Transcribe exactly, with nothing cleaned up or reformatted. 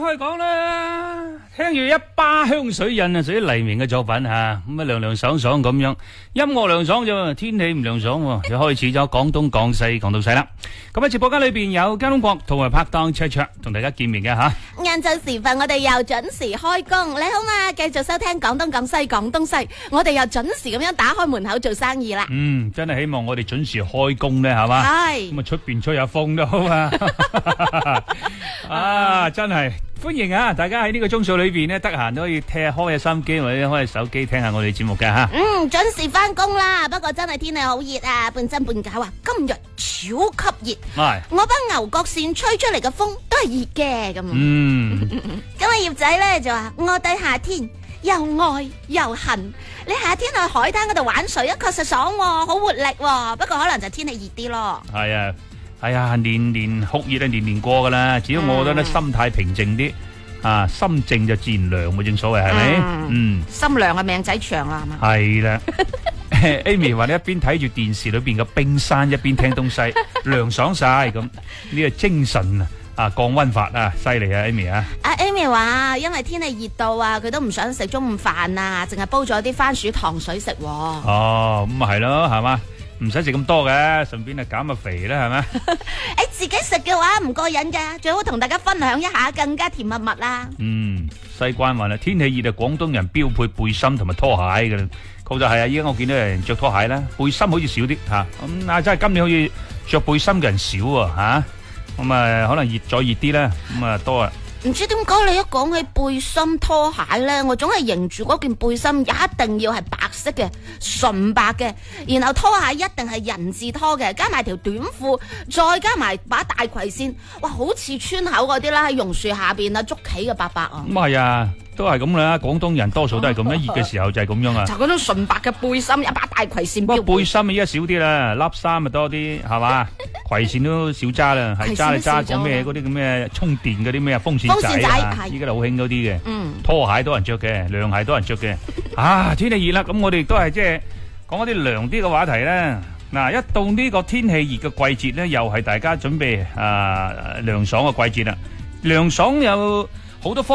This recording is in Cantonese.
可以講啦，聽住一巴香水印啊，屬於黎明嘅作品吓，咁啊涼涼爽爽咁樣，音樂涼爽啫，天氣唔涼爽喎，又開始咗廣東廣西講到西啦。咁喺直播間裏邊有交通國同埋拍檔卓卓同大家見面嘅吓。 晏晝時分我哋又準時開工，你好嘛？繼續收聽廣東廣西廣東西，我哋又準時咁樣打開門口做生意啦。 嗯，真係希望我哋準時開工咧，係嘛？ 係。 咁啊出邊吹下風都好啊。啊，真係歡迎啊！大家喺呢個鐘數裏邊咧，得閒都可以聽開下心機或者開下手機聽下我哋節目嘅吓。 嗯，準時翻工啦，不過真係天氣好熱啊，半真半假啊！今日超級熱， 係我把牛角扇吹出嚟嘅風都係熱嘅咁。 嗯， 咁啊葉仔咧就話我對夏天又愛又恨。你夏天去海灘嗰度玩水啊，確實爽喎，好活力喎，不過可能就天氣熱啲咯。 係啊。係啊，年年酷熱啊，年年過噶啦。只要我覺得咧心態平靜啲，啊，心靜就自然涼嘅，正所謂係咪？嗯， 心涼嘅命仔長啦，係嘛？ 係啦。Amy 話你一邊睇住電視裏邊嘅冰山，一邊聽東西，涼爽晒咁。呢個精神啊，降溫法啊，犀利啊 ，Amy 啊。 阿 Amy 話因為天氣熱到啊，佢都唔想食中午飯啊，淨係煲咗啲番薯糖水食。 哦，咁啊係咯，係嘛？唔使食咁多嘅，順便啊減下肥啦，係咪？ 誒，自己食嘅話唔過癮嘅，最好同大家分享一下，更加甜蜜蜜啦。 嗯，西關話啦，天氣熱啊，廣東人標配背心同埋拖鞋嘅啦，確實係啊。依家我見到有人着拖鞋啦，背心好似少啲吓。咁啊，真係今年好似着背心嘅人少啊吓。咁啊，可能熱再熱啲啦，咁啊多啊。 唔知點解你一講起背心拖鞋咧，我總係認住嗰件背心一定要係白色嘅，純白嘅，然後拖鞋一定係人字拖嘅，加埋條短褲，再加埋把大葵扇，哇，好似村口嗰啲啦，喺榕樹下邊啊捉棋嘅伯伯啊。 咁係啊，都係咁啦，廣東人多數都係咁樣，熱嘅時候就係咁樣啊。 就嗰種純白嘅背心，一把大葵扇。 不過背心依家少啲啦，笠衫咪多啲，係嘛？葵扇都少揸啦，係揸你揸講咩嗰啲咁嘅充電嗰啲咩風扇仔啊，依家就好興嗰啲嘅。嗯，拖鞋多人着嘅，涼鞋多人着嘅。啊，天氣熱啦，咁我哋都係即係講一啲涼啲嘅話題啦。嗱，一到呢個天氣熱嘅季節咧，又係大家準備啊涼爽嘅季節啦。涼爽有好多方